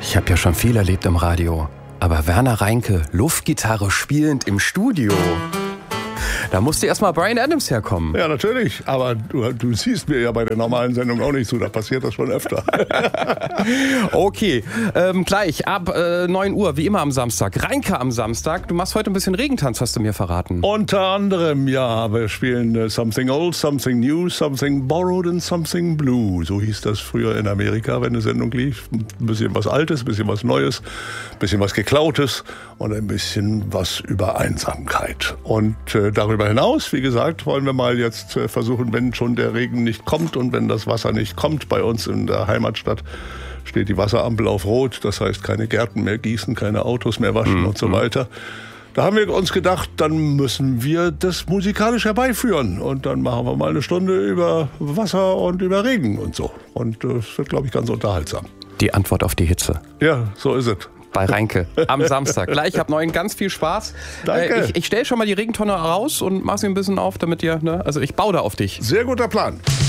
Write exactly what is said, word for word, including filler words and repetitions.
Ich habe ja schon viel erlebt im Radio. Aber Werner Reinke, Luftgitarre spielend im Studio. Da musste erst mal Bryan Adams herkommen. Ja, natürlich. Aber du, du siehst mir ja bei der normalen Sendung auch nicht zu. Da passiert das schon öfter. Okay, ähm, gleich ab äh, neun Uhr, wie immer am Samstag. Reinke am Samstag. Du machst heute ein bisschen Regentanz, hast du mir verraten. Unter anderem, ja. Wir spielen uh, Something Old, Something New, Something Borrowed and Something Blue. So hieß das früher in Amerika, wenn eine Sendung lief. Ein bisschen was Altes, ein bisschen was Neues, ein bisschen was Geklautes und ein bisschen was über Einsamkeit. Und äh, darüber Darüber hinaus, wie gesagt, wollen wir mal jetzt versuchen, wenn schon der Regen nicht kommt und wenn das Wasser nicht kommt, bei uns in der Heimatstadt steht die Wasserampel auf Rot, das heißt keine Gärten mehr gießen, keine Autos mehr waschen mhm. und so weiter. Da haben wir uns gedacht, dann müssen wir das musikalisch herbeiführen und dann machen wir mal eine Stunde über Wasser und über Regen und so. Und das wird, glaube ich, ganz unterhaltsam. Die Antwort auf die Hitze. Ja, so ist es. Bei Reinke am Samstag. Gleich ab neun, ganz viel Spaß. Danke. Äh, ich ich stelle schon mal die Regentonne raus und mache sie ein bisschen auf, damit ihr, ne, also ich baue da auf dich. Sehr guter Plan.